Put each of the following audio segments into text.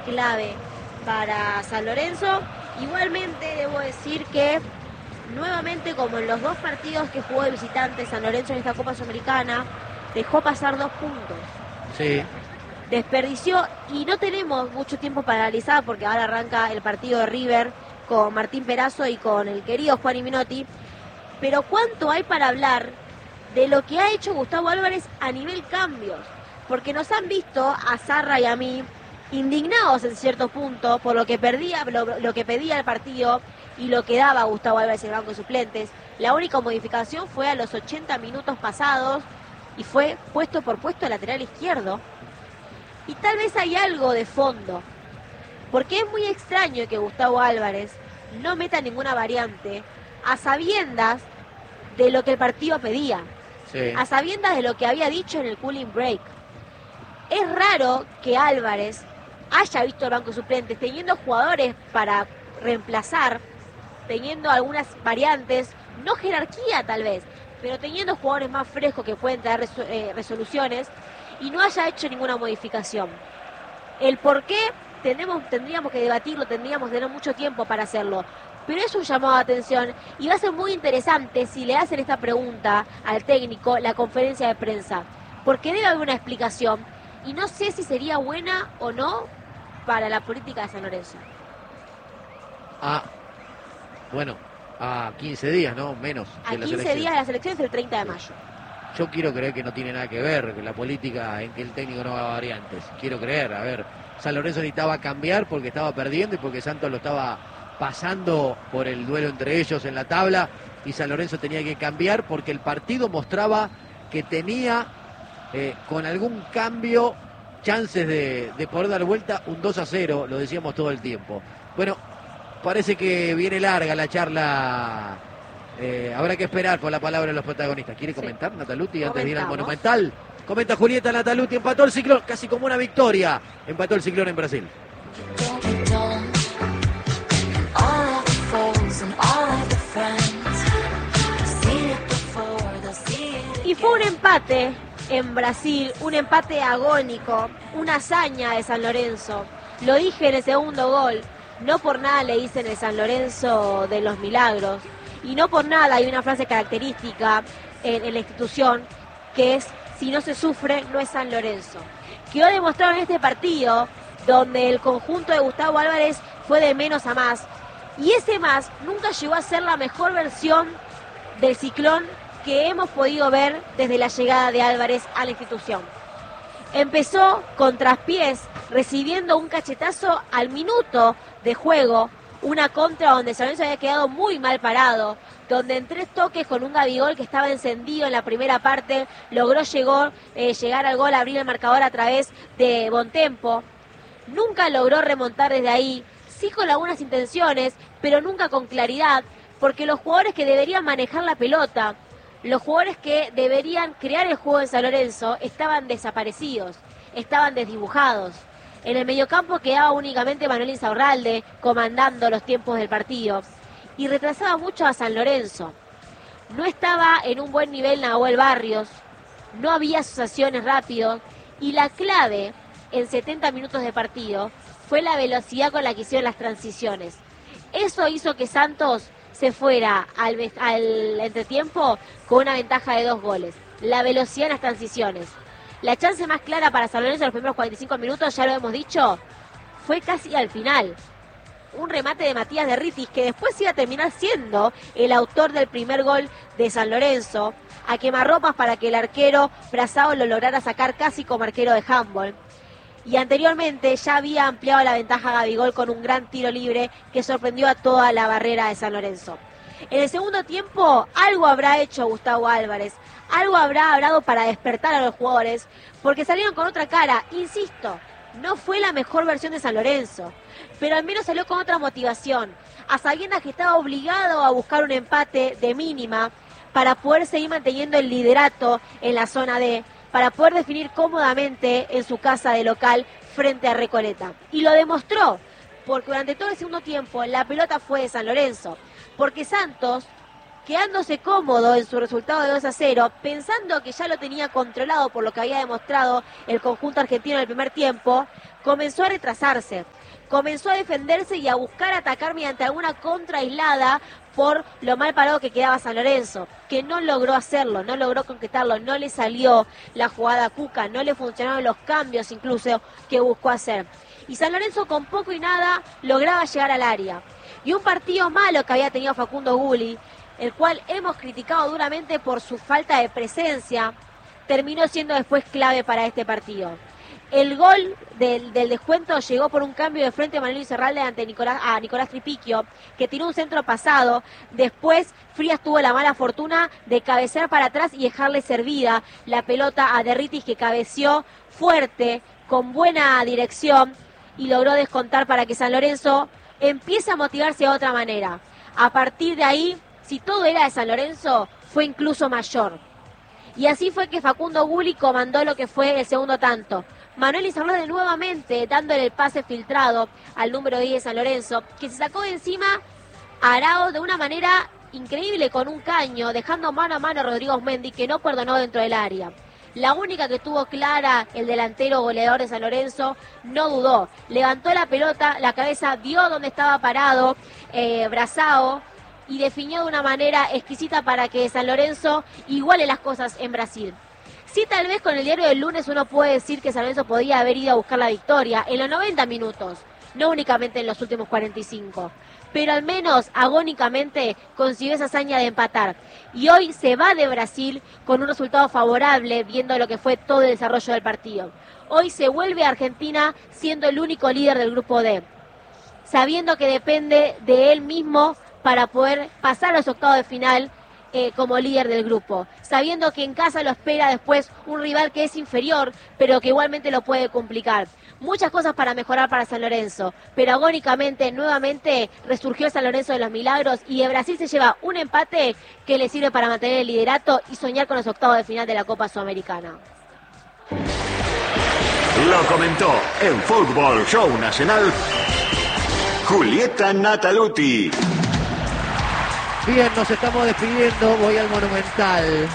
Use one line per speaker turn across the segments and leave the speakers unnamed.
clave para San Lorenzo. Igualmente debo decir que nuevamente, como en los 2 partidos que jugó de visitante San Lorenzo en esta Copa Sudamericana, dejó pasar 2 puntos.
Sí.
Desperdició, y no tenemos mucho tiempo para analizar porque ahora arranca el partido de River con Martín Perazo y con el querido Juan Minotti, pero cuánto hay para hablar de lo que ha hecho Gustavo Álvarez a nivel cambios, porque nos han visto a Zarra y a mí indignados en cierto punto por lo que lo que pedía el partido y lo que daba Gustavo Álvarez en el banco de suplentes. La única modificación fue a los 80 minutos pasados y fue puesto por puesto lateral izquierdo. Y tal vez hay algo de fondo, porque es muy extraño que Gustavo Álvarez no meta ninguna variante a sabiendas de lo que el partido pedía,
Sí.
a sabiendas de lo que había dicho en el cooling break. Es raro que Álvarez haya visto el banco de suplentes, teniendo jugadores para reemplazar, teniendo algunas variantes, no jerarquía tal vez, pero teniendo jugadores más frescos que pueden traer resoluciones, y no haya hecho ninguna modificación. El por qué tendríamos que debatirlo, tendríamos que tener mucho tiempo para hacerlo, pero es un llamado de atención y va a ser muy interesante si le hacen esta pregunta al técnico la conferencia de prensa, porque debe haber una explicación y no sé si sería buena o no para la política de San Lorenzo.
Bueno, a 15 días, ¿no? Menos
A
de la
15
selección.
días de las elecciones, el 30 de mayo.
Yo quiero creer que no tiene nada que ver con la política en que el técnico no haga variantes. Quiero creer, a ver, San Lorenzo necesitaba cambiar porque estaba perdiendo y porque Santos lo estaba pasando por el duelo entre ellos en la tabla, y San Lorenzo tenía que cambiar porque el partido mostraba que tenía con algún cambio chances de poder dar vuelta un 2-0, lo decíamos todo el tiempo. Bueno, parece que viene larga la charla. Habrá que esperar por la palabra de los protagonistas. ¿Quiere comentar, Nataluti, antes de ir al Monumental? Comenta Julieta Nataluti, empató el Ciclón, casi como una victoria. Empató el Ciclón en Brasil.
Y fue un empate en Brasil, un empate agónico, una hazaña de San Lorenzo. Lo dije en el segundo gol, no por nada le dicen el San Lorenzo de los milagros. Y no por nada hay una frase característica en la institución, que es: si no se sufre, no es San Lorenzo. Quedó demostrado en este partido, donde el conjunto de Gustavo Álvarez fue de menos a más. Y ese más nunca llegó a ser la mejor versión del Ciclón que hemos podido ver desde la llegada de Álvarez a la institución. Empezó con traspiés, recibiendo un cachetazo al minuto de juego, una contra donde San Lorenzo había quedado muy mal parado, donde en 3 toques con un Gabigol que estaba encendido en la primera parte, logró llegar al gol, abrir el marcador a través de Bontempo. Nunca logró remontar desde ahí, sí con algunas intenciones, pero nunca con claridad, porque los jugadores que deberían manejar la pelota, los jugadores que deberían crear el juego en San Lorenzo, estaban desaparecidos, estaban desdibujados. En el mediocampo quedaba únicamente Manuel Insaurralde comandando los tiempos del partido y retrasaba mucho a San Lorenzo. No estaba en un buen nivel Nahuel Barrios, no había asociaciones rápidas, y la clave en 70 minutos de partido fue la velocidad con la que hicieron las transiciones. Eso hizo que Santos se fuera al entretiempo con una ventaja de 2 goles. La velocidad en las transiciones. La chance más clara para San Lorenzo en los primeros 45 minutos, ya lo hemos dicho, fue casi al final. Un remate de Matías de Ritis, que después iba a terminar siendo el autor del primer gol de San Lorenzo, a quemarropas para que el arquero Brazao lo lograra sacar casi como arquero de handball. Y anteriormente ya había ampliado la ventaja Gabigol con un gran tiro libre que sorprendió a toda la barrera de San Lorenzo. En el segundo tiempo algo habrá hecho Gustavo Álvarez, algo habrá hablado para despertar a los jugadores, porque salieron con otra cara. Insisto, no fue la mejor versión de San Lorenzo, pero al menos salió con otra motivación, a sabiendas que estaba obligado a buscar un empate de mínima para poder seguir manteniendo el liderato en la zona D, para poder definir cómodamente en su casa de local frente a Recoleta. Y lo demostró, porque durante todo el segundo tiempo la pelota fue de San Lorenzo, porque Santos, quedándose cómodo en su resultado de 2-0, pensando que ya lo tenía controlado por lo que había demostrado el conjunto argentino en el primer tiempo, comenzó a retrasarse, comenzó a defenderse y a buscar atacar mediante alguna contra aislada por lo mal parado que quedaba San Lorenzo, que no logró hacerlo, no logró concretarlo, no le salió la jugada a Cuca, no le funcionaron los cambios incluso que buscó hacer. Y San Lorenzo con poco y nada lograba llegar al área. Y un partido malo que había tenido Facundo Gulli, el cual hemos criticado duramente por su falta de presencia, terminó siendo después clave para este partido. El gol del descuento llegó por un cambio de frente de Manuel Izarralde ante Nicolás Tripiquio, que tiró un centro pasado. Después Frías tuvo la mala fortuna de cabecear para atrás y dejarle servida la pelota a Derritis, que cabeció fuerte, con buena dirección, y logró descontar para que San Lorenzo empiece a motivarse de otra manera. A partir de ahí, si todo era de San Lorenzo, fue incluso mayor. Y así fue que Facundo Gulli comandó lo que fue el segundo tanto. Manuel Izarralde nuevamente dándole el pase filtrado al número 10 de San Lorenzo, que se sacó de encima a Arao de una manera increíble con un caño, dejando mano a mano a Rodrigo Osmendi, que no perdonó dentro del área. La única que tuvo clara el delantero goleador de San Lorenzo, no dudó, levantó la pelota, la cabeza, vio dónde estaba parado Brazao, y definió de una manera exquisita para que San Lorenzo iguale las cosas en Brasil. Sí, tal vez con el diario del lunes uno puede decir que San Lorenzo podía haber ido a buscar la victoria en los 90 minutos, no únicamente en los últimos 45, pero al menos agónicamente consiguió esa hazaña de empatar. Y hoy se va de Brasil con un resultado favorable, viendo lo que fue todo el desarrollo del partido. Hoy se vuelve a Argentina siendo el único líder del grupo D, sabiendo que depende de él mismo para poder pasar a los octavos de final como líder del grupo, sabiendo que en casa lo espera después un rival que es inferior, pero que igualmente lo puede complicar. Muchas cosas para mejorar para San Lorenzo, pero agónicamente, nuevamente, resurgió San Lorenzo de los milagros y de Brasil se lleva un empate que le sirve para mantener el liderato y soñar con los octavos de final de la Copa Sudamericana.
Lo comentó en Fútbol Show Nacional Julieta Nataluti.
Bien, nos estamos despidiendo, voy al Monumental.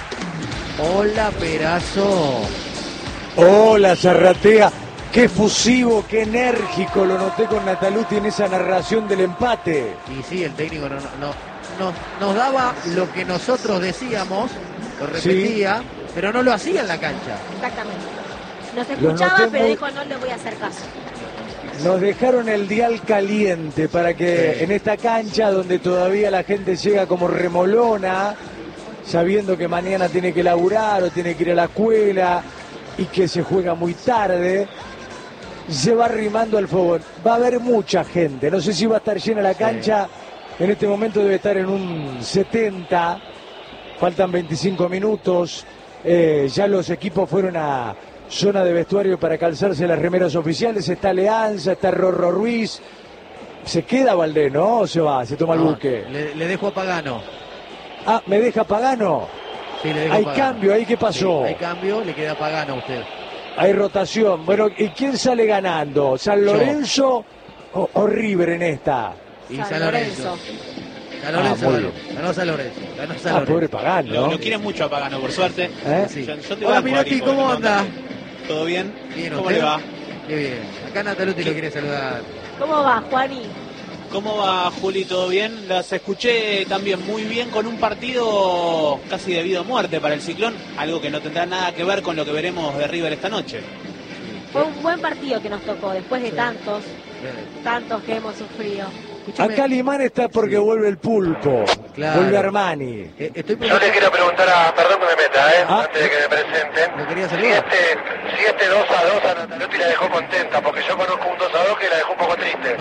Hola, Perazo.
Hola, Zarratea. Qué fusivo, qué enérgico lo noté con Nataluti en esa narración del empate.
Y sí, el técnico nos daba lo que nosotros decíamos, lo repetía, sí, pero no lo hacía en la cancha.
Exactamente. Nos escuchaba, pero dijo no le voy a hacer caso.
Nos dejaron el dial caliente para que en esta cancha donde todavía la gente llega como remolona, sabiendo que mañana tiene que laburar o tiene que ir a la escuela y que se juega muy tarde, se va arrimando al fogón. Va a haber mucha gente, no sé si va a estar llena la cancha, en este momento debe estar en un 70, faltan 25 minutos, ya los equipos fueron a zona de vestuario para calzarse las remeras oficiales, está Alianza, está Rorro Ruiz, se queda Valdés, ¿no? ¿O se va? ¿Se toma el buque?
Le dejo a Pagano.
Ah, ¿me deja Pagano?
Sí, le dejo
hay
Pagano.
Cambio, ¿ahí qué pasó?
Sí, hay cambio, le queda Pagano a usted.
Hay rotación. Bueno, ¿y quién sale ganando? ¿San Lorenzo o River en esta?
Y San Lorenzo. San Lorenzo ganó San Lorenzo. Ganó San Lorenzo.
Pobre Pagano.
Lo quieren mucho a Pagano, por suerte.
Sí.
Yo te
Hola, Minotti, ¿cómo anda?
¿Todo bien?
Bien,
¿Cómo
¿usted?
le va?
Qué bien. Acá Nataluti lo quiere saludar.
¿Cómo va, Juani?
¿Cómo va, Juli? ¿Todo bien? Las escuché también muy bien con un partido casi debido a muerte para el Ciclón, algo que no tendrá nada que ver con lo que veremos de River esta noche.
Fue un buen partido que nos tocó, después de tantos que hemos sufrido.
Escúchame.
Acá Limán está porque vuelve el Pulpo, vuelve Armani.
Yo le quiero preguntar perdón que me meta, antes de que me presenten.
¿Lo quería saludar?
Si este 2-2 a Nataluti la dejó contenta, porque yo conozco un 2-2 que la dejó un poco triste.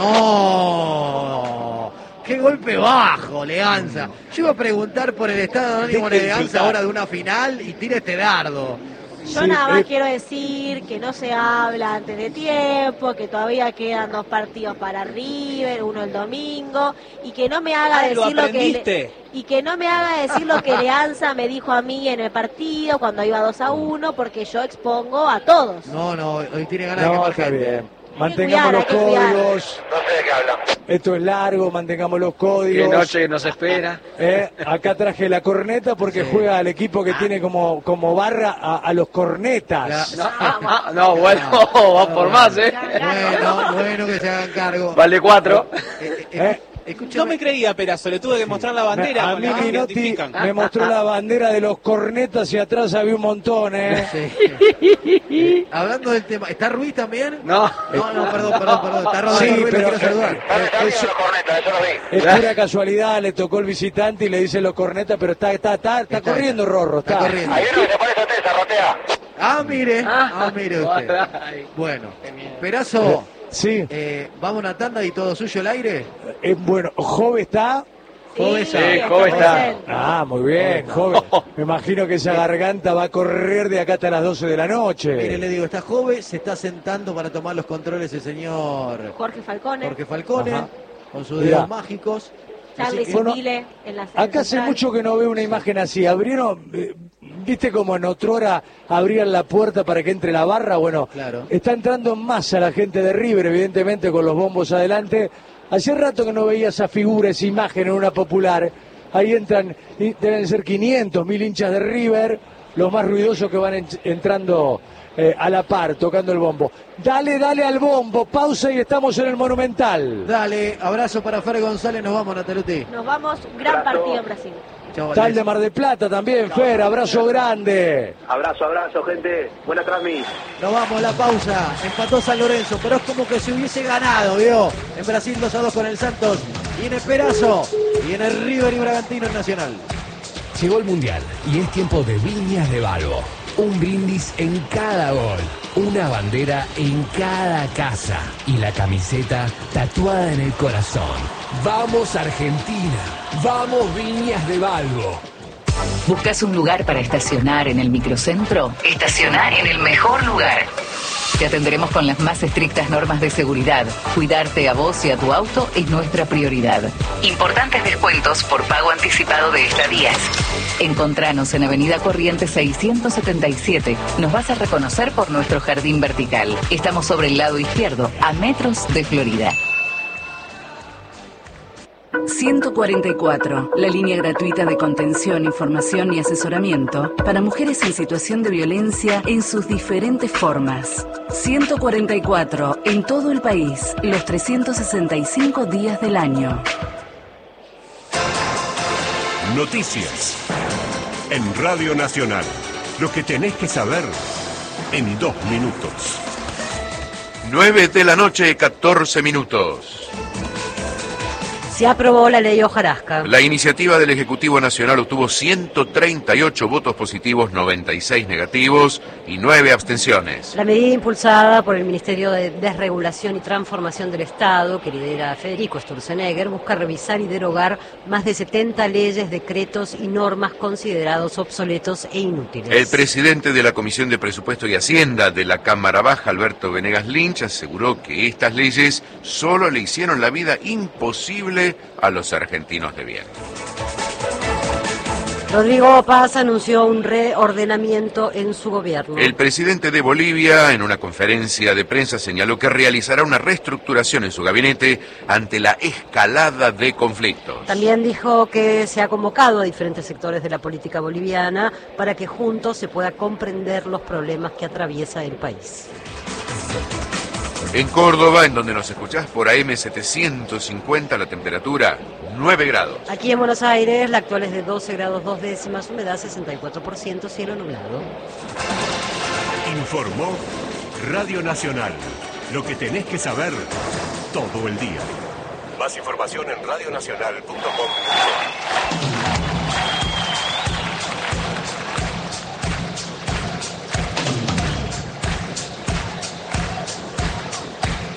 ¡No! ¡Qué golpe bajo, Leanza! Yo iba a preguntar por el estado de ánimo de Leanza ahora de una final y tira este dardo.
Yo nada más quiero decir que no se habla antes de tiempo, que todavía quedan 2 partidos para River, uno el domingo, y que no me haga decir lo que Leanza me dijo a mí en el partido cuando iba 2-1, porque yo expongo a todos.
No, hoy tiene ganas de quemar gente.
Bien. Mantengamos los códigos.
No sé de que habla.
Esto es largo, mantengamos los códigos.
Qué noche nos espera.
Acá traje la corneta porque juega al equipo que tiene como barra a los cornetas.
Bueno, va por más,
Bueno que se hagan cargo.
Vale 4.
No me creía Perazo, le tuve que mostrar la bandera.
A mí Minotti me mostró la bandera de los cornetas y atrás había un montón,
Hablando del tema, ¿está Ruiz también?
No,
perdón. Está Rodrigo
Sí,
Ruiz,
pero
lo quiero saludar.
Eso los cornetas, eso lo vi.
es pura casualidad, le tocó el visitante y le dice los cornetas, pero está corriendo Rorro.
Está corriendo.
Hay uno que se parece a usted, se rotea.
Mire usted. Bueno, Perazo,
Sí,
vamos a una tanda y todo suyo el aire.
bueno, Jove está.
Jove
está.
Ah, muy bien, Jove. Me imagino que esa garganta va a correr de acá hasta las 12 de la noche.
Mire, le digo, está Jove, se está sentando para tomar los controles el señor
Jorge Falcone,
Ajá.
con sus
Mirá.
dedos mágicos.
Charlie
Así que-
Bueno,
Civile en la sede
Acá hace
central.
mucho que no veo una imagen así. Abrieron, viste como en otrora abrían la puerta para que entre la barra. Bueno,
Claro.
está entrando en masa la gente de River, evidentemente con los bombos adelante. Hace rato que no veía esa figura, esa imagen en una popular. Ahí entran, y deben ser 500.000 hinchas de River, los más ruidosos que van entrando a la par, tocando el bombo. Dale al bombo, pausa y estamos en el Monumental.
Dale, abrazo para Fer González, nos vamos, Nataluti.
Nos vamos, gran partido en Brasil.
Chau,
Tal
Valdés.
de Mar del Plata también, Fer, abrazo grande.
Abrazo, gente. Buena transmisión.
Nos vamos a la pausa. Empató San Lorenzo, pero es como que se hubiese ganado, ¿vio? En Brasil 2-2 con el Santos. Viene Perazo. Viene River y Bragantino en Nacional.
Llegó el Mundial y es tiempo de Viñas de Balbo. Un brindis en cada gol, una bandera en cada casa y la camiseta tatuada en el corazón. ¡Vamos Argentina! ¡Vamos Viñas de Balbo!
¿Buscas un lugar para estacionar en el microcentro? Estacionar en el mejor lugar. Te atenderemos con las más estrictas normas de seguridad. Cuidarte a vos y a tu auto es nuestra prioridad. Importantes descuentos por pago anticipado de estadías. Encontranos en Avenida Corrientes 677. Nos vas a reconocer por nuestro jardín vertical. Estamos sobre el lado izquierdo, a metros de Florida. 144, la línea gratuita de contención, información y asesoramiento para mujeres en situación de violencia en sus diferentes formas. 144, en todo el país, los 365 días del año.
Noticias. En Radio Nacional. Lo que tenés que saber en 2 minutos.
9 de la noche, 14 minutos.
Se aprobó la ley hojarasca.
La iniciativa del Ejecutivo Nacional obtuvo 138 votos positivos, 96 negativos y 9 abstenciones.
La medida impulsada por el Ministerio de Desregulación y Transformación del Estado, que lidera Federico Sturzenegger, busca revisar y derogar más de 70 leyes, decretos y normas considerados obsoletos e inútiles.
El presidente de la Comisión de Presupuesto y Hacienda de la Cámara Baja, Alberto Venegas Lynch, aseguró que estas leyes solo le hicieron la vida imposible a los argentinos de bien.
Rodrigo Paz anunció un reordenamiento en su gobierno.
El presidente de Bolivia, en una conferencia de prensa, señaló que realizará una reestructuración en su gabinete ante la escalada de conflictos.
También dijo que se ha convocado a diferentes sectores de la política boliviana para que juntos se pueda comprender los problemas que atraviesa el país.
En Córdoba, en donde nos escuchás por AM 750, la temperatura 9 grados.
Aquí en Buenos Aires, la actual es de 12 grados 2 décimas, humedad 64%, cielo nublado.
Informó Radio Nacional. Lo que tenés que saber todo el día. Más información en radionacional.com.